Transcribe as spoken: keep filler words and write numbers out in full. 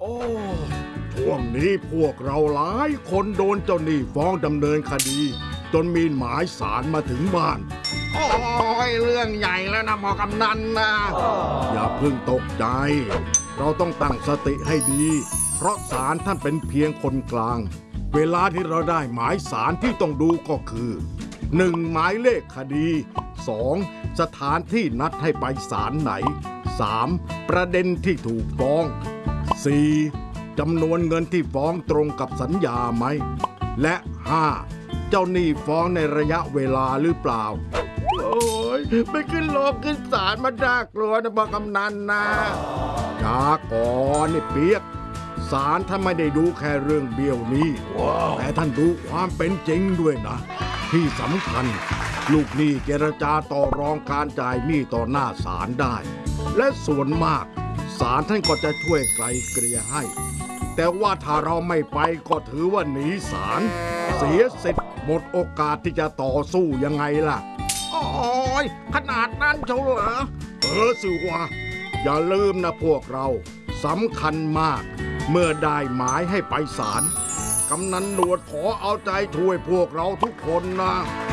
โอ้ช่วงนี้พวกเราหลายคนโดนเจ้าหนี้ฟ้องดำเนินคดีจนมีหมายศาลมาถึงบ้านโอ้ยเรื่องใหญ่แล้วนะพ่อกำนันนะอย่าเพิ่งตกใจเราต้องตั้งสติให้ดีเพราะศาลท่านเป็นเพียงคนกลางเวลาที่เราได้หมายศาลที่ต้องดูก็คือ หนึ่ง หมายเลขคดี สอง สถานที่นัดให้ไปศาลไหน สาม ประเด็นที่ถูกฟ้อง สี่ จำนวนเงินที่ฟ้องตรงกับสัญญาไหมและ ห้า เจ้าหนี้ฟ้องในระยะเวลาหรือเปล่าโอ้ยไม่ขึ้นโลกขึ้นศาลมาน่ากลัวนะบอกกำนันนะช้าก่อนนี่เปียกศาลท่านไม่ได้ดูแค่เรื่องเบี้ยวนี้ wow. แต่ท่านดูความเป็นจริงด้วยนะที่สำคัญลูกหนี้เจรจาต่อรองการจ่ายหนี้ต่อหน้าศาลได้และส่วนมากศาลท่านก็จะช่วยไกลเกลี่ยให้แต่ว่าถ้าเราไม่ไปก็ถือว่าหนีศาลเสียสิทธิ์หมดโอกาสที่จะต่อสู้ยังไงล่ะโอ้ยขนาดนั้นเฉลอเออสิวะอย่าลืมนะพวกเราสำคัญมากเมื่อได้หมายให้ไปศาลกำนันหนวดขอเอาใจช่วยพวกเราทุกคนนะ